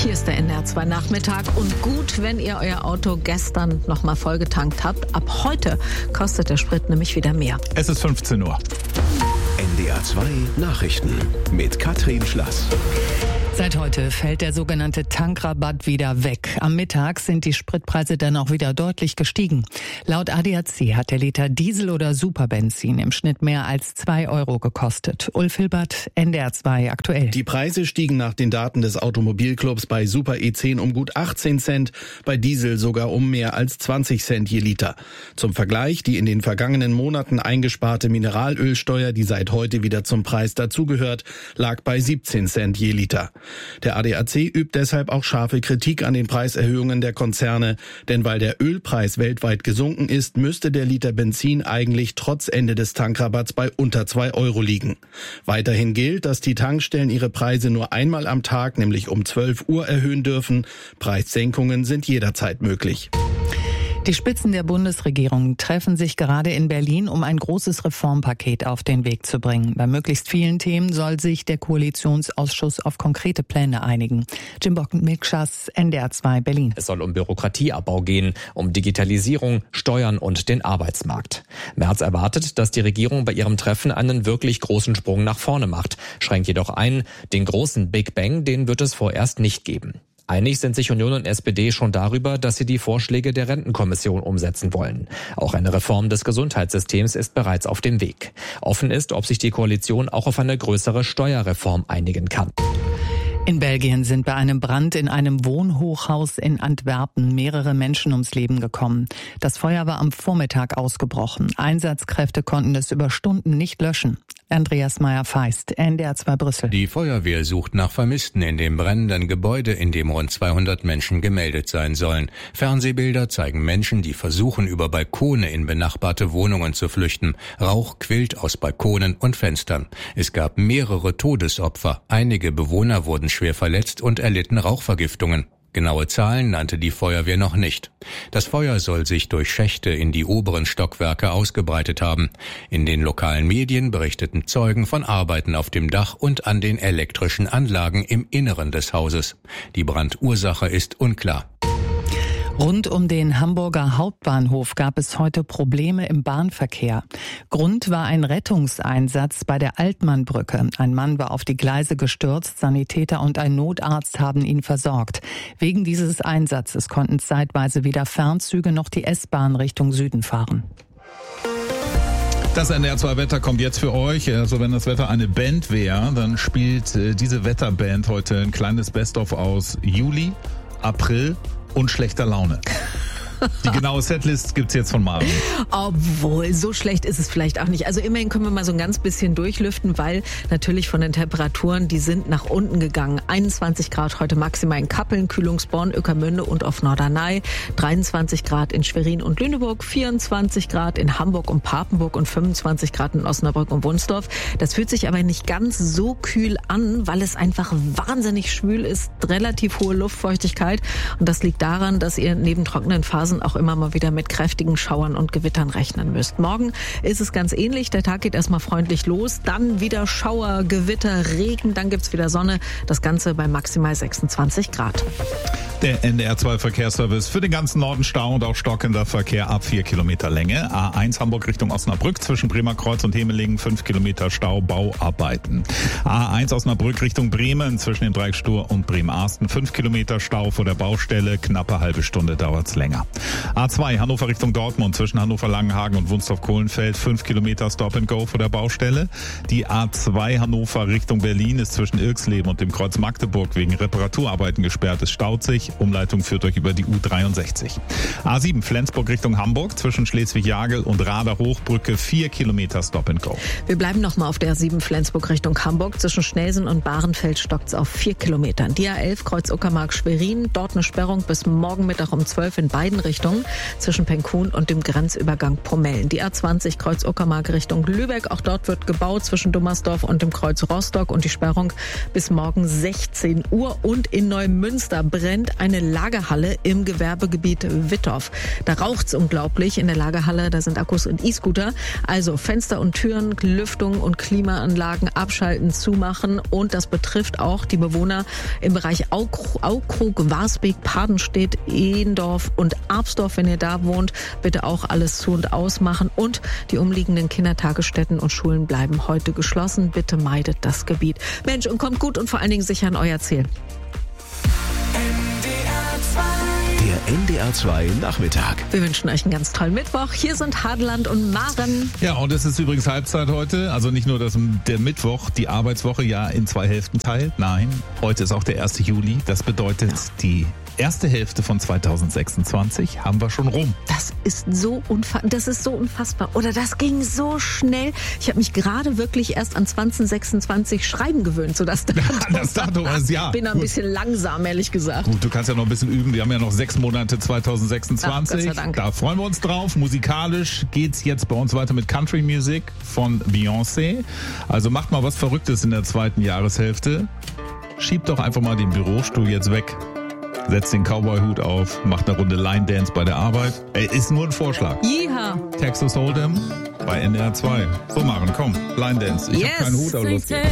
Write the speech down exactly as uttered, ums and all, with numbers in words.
Hier ist der N D R zwei Nachmittag und gut, wenn ihr euer Auto gestern noch mal vollgetankt habt. Ab heute kostet der Sprit nämlich wieder mehr. Es ist fünfzehn Uhr. N D R zwei Nachrichten mit Katrin Schlass. Seit heute fällt der sogenannte Tankrabatt wieder weg. Am Mittag sind die Spritpreise dann auch wieder deutlich gestiegen. Laut A D A C hat der Liter Diesel oder Superbenzin im Schnitt mehr als zwei Euro gekostet. Ulf Hilbert, N D R zwei aktuell. Die Preise stiegen nach den Daten des Automobilclubs bei Super E zehn um gut achtzehn Cent, bei Diesel sogar um mehr als zwanzig Cent je Liter. Zum Vergleich, die in den vergangenen Monaten eingesparte Mineralölsteuer, die seit heute wieder zum Preis dazugehört, lag bei siebzehn Cent je Liter. Der A D A C übt deshalb auch scharfe Kritik an den Preiserhöhungen der Konzerne, denn weil der Ölpreis weltweit gesunken ist, müsste der Liter Benzin eigentlich trotz Ende des Tankrabatts bei unter zwei Euro liegen. Weiterhin gilt, dass die Tankstellen ihre Preise nur einmal am Tag, nämlich um zwölf Uhr, erhöhen dürfen. Preissenkungen sind jederzeit möglich. Die Spitzen der Bundesregierung treffen sich gerade in Berlin, um ein großes Reformpaket auf den Weg zu bringen. Bei möglichst vielen Themen soll sich der Koalitionsausschuss auf konkrete Pläne einigen. Jim Bock-Milkschass, N D R zwei Berlin. Es soll um Bürokratieabbau gehen, um Digitalisierung, Steuern und den Arbeitsmarkt. Merz erwartet, dass die Regierung bei ihrem Treffen einen wirklich großen Sprung nach vorne macht, schränkt jedoch ein, den großen Big Bang, den wird es vorerst nicht geben. Einig sind sich Union und S P D schon darüber, dass sie die Vorschläge der Rentenkommission umsetzen wollen. Auch eine Reform des Gesundheitssystems ist bereits auf dem Weg. Offen ist, ob sich die Koalition auch auf eine größere Steuerreform einigen kann. In Belgien sind bei einem Brand in einem Wohnhochhaus in Antwerpen mehrere Menschen ums Leben gekommen. Das Feuer war am Vormittag ausgebrochen. Einsatzkräfte konnten es über Stunden nicht löschen. Andreas Meyer-Feist, N D R zwei Brüssel. Die Feuerwehr sucht nach Vermissten in dem brennenden Gebäude, in dem rund zweihundert Menschen gemeldet sein sollen. Fernsehbilder zeigen Menschen, die versuchen, über Balkone in benachbarte Wohnungen zu flüchten. Rauch quillt aus Balkonen und Fenstern. Es gab mehrere Todesopfer. Einige Bewohner wurden schwer verletzt und erlitten Rauchvergiftungen. Genaue Zahlen nannte die Feuerwehr noch nicht. Das Feuer soll sich durch Schächte in die oberen Stockwerke ausgebreitet haben. In den lokalen Medien berichteten Zeugen von Arbeiten auf dem Dach und an den elektrischen Anlagen im Inneren des Hauses. Die Brandursache ist unklar. Rund um den Hamburger Hauptbahnhof gab es heute Probleme im Bahnverkehr. Grund war ein Rettungseinsatz bei der Altmannbrücke. Ein Mann war auf die Gleise gestürzt, Sanitäter und ein Notarzt haben ihn versorgt. Wegen dieses Einsatzes konnten zeitweise weder Fernzüge noch die S-Bahn Richtung Süden fahren. Das N D R zwei Wetter kommt jetzt für euch. Also wenn das Wetter eine Band wäre, dann spielt äh, diese Wetterband heute ein kleines Best-of aus Juli, April und schlechter Laune. Die genaue Setlist gibt's jetzt von Marvin. Obwohl, so schlecht ist es vielleicht auch nicht. Also immerhin können wir mal so ein ganz bisschen durchlüften, weil natürlich von den Temperaturen, die sind nach unten gegangen. einundzwanzig Grad heute maximal in Kappeln, Kühlungsborn, Ueckermünde und auf Norderney. dreiundzwanzig Grad in Schwerin und Lüneburg, vierundzwanzig Grad in Hamburg und Papenburg und fünfundzwanzig Grad in Osnabrück und Wunsdorf. Das fühlt sich aber nicht ganz so kühl an, weil es einfach wahnsinnig schwül ist, relativ hohe Luftfeuchtigkeit. Und das liegt daran, dass ihr neben trockenen Phasen auch immer mal wieder mit kräftigen Schauern und Gewittern rechnen müsst. Morgen ist es ganz ähnlich. Der Tag geht erstmal freundlich los. Dann wieder Schauer, Gewitter, Regen. Dann gibt's wieder Sonne. Das Ganze bei maximal sechsundzwanzig Grad. Der N D R zwei Verkehrsservice für den ganzen Norden Stau und auch stockender Verkehr ab vier Kilometer Länge. A eins Hamburg Richtung Osnabrück zwischen Bremerkreuz und Hemelingen fünf Kilometer Stau, Bauarbeiten. A eins Osnabrück Richtung Bremen zwischen dem Dreieck Stur und Bremen-Arsten fünf Kilometer Stau vor der Baustelle. Knappe halbe Stunde dauert's länger. A zwei Hannover Richtung Dortmund zwischen Hannover-Langenhagen und Wunsdorf-Kohlenfeld fünf Kilometer Stop and Go vor der Baustelle. Die A zwei Hannover Richtung Berlin ist zwischen Irksleben und dem Kreuz Magdeburg wegen Reparaturarbeiten gesperrt. Es staut sich. Umleitung führt euch über die U dreiundsechzig. A sieben Flensburg Richtung Hamburg zwischen Schleswig-Jagel und Rader-Hochbrücke vier Kilometer Stop and Go. Wir bleiben nochmal auf der A sieben Flensburg Richtung Hamburg. Zwischen Schnelsen und Bahrenfeld stockt's auf vier Kilometern. Die A elf Kreuz Uckermark-Schwerin. Dort eine Sperrung bis morgen Mittag um zwölf in beiden Richtungen zwischen Penkhuhn und dem Grenzübergang Pomellen. Die A zwanzig Kreuz Uckermark Richtung Lübeck. Auch dort wird gebaut zwischen Dummersdorf und dem Kreuz Rostock und die Sperrung bis morgen sechzehn Uhr. Und in Neumünster brennt eine Lagerhalle im Gewerbegebiet Wittorf. Da raucht's unglaublich in der Lagerhalle, da sind Akkus und E-Scooter. Also Fenster und Türen, Lüftung und Klimaanlagen abschalten, zumachen. Und das betrifft auch die Bewohner im Bereich Aukrug, Warsbeek, Padenstedt, Ehendorf und Arbsdorf. Wenn ihr da wohnt, bitte auch alles zu- und ausmachen. Und die umliegenden Kindertagesstätten und Schulen bleiben heute geschlossen. Bitte meidet das Gebiet. Mensch, und kommt gut und vor allen Dingen sicher an euer Ziel. Der N D R zwei Nachmittag. Wir wünschen euch einen ganz tollen Mittwoch. Hier sind Hadeland und Maren. Ja, und es ist übrigens Halbzeit heute. Also nicht nur, dass der Mittwoch die Arbeitswoche ja in zwei Hälften teilt. Nein, heute ist auch der erste Juli. Das bedeutet, ja. die erste Hälfte von zweitausendsechsundzwanzig haben wir schon rum. Das ist so unfassbar. Das ist so unfassbar. Oder das ging so schnell. Ich habe mich gerade wirklich erst an zwanzig sechsundzwanzig schreiben gewöhnt, so das Datum. das Datum ist ja. Bin ein bisschen langsam, ehrlich gesagt. Gut, du kannst ja noch ein bisschen üben. Wir haben ja noch sechs Monate zweitausendsechsundzwanzig. Ach, Gott sei Dank. Da freuen wir uns drauf. Musikalisch geht's jetzt bei uns weiter mit Country Music von Beyoncé. Also macht mal was Verrücktes in der zweiten Jahreshälfte. Schiebt doch einfach mal den Bürostuhl jetzt weg. Setzt den Cowboy-Hut auf, macht eine Runde Line Dance bei der Arbeit. Ey, ist nur ein Vorschlag. Yeehaw. Texas Hold'em bei N D R zwei. So machen, komm, Line Dance. Ich yes. hab keinen Hut, aber los geht's.